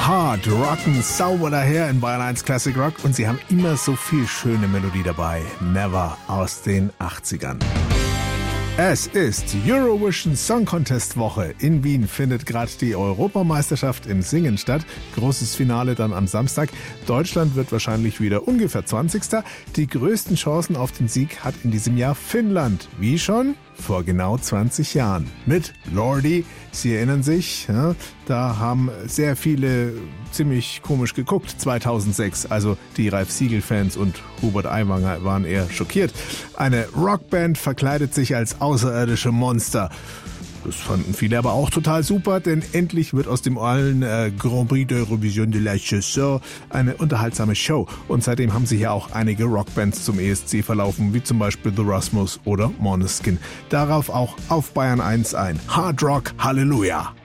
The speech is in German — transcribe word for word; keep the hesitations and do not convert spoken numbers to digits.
hart, rocken, sauber daher in Bayern eins Classic Rock und sie haben immer so viel schöne Melodie dabei. Never aus den achtzigern. Es ist Eurovision Song Contest Woche. In Wien findet gerade die Europameisterschaft im Singen statt. Großes Finale dann am Samstag. Deutschland wird wahrscheinlich wieder ungefähr zwanzigster Die größten Chancen auf den Sieg hat in diesem Jahr Finnland. Wie schon? Vor genau zwanzig Jahren. Mit Lordi. Sie erinnern sich, ja, da haben sehr viele ziemlich komisch geguckt zweitausendsechs. Also die Ralf Siegel-Fans und Hubert Aiwanger waren eher schockiert. Eine Rockband verkleidet sich als außerirdische Monster. Das fanden viele aber auch total super, denn endlich wird aus dem allen äh, Grand Prix d'Eurovision de la Chanson eine unterhaltsame Show. Und seitdem haben sich ja auch einige Rockbands zum E S C verlaufen, wie zum Beispiel The Rasmus oder Måneskin. Darauf auch auf Bayern eins ein. Hard Rock Halleluja!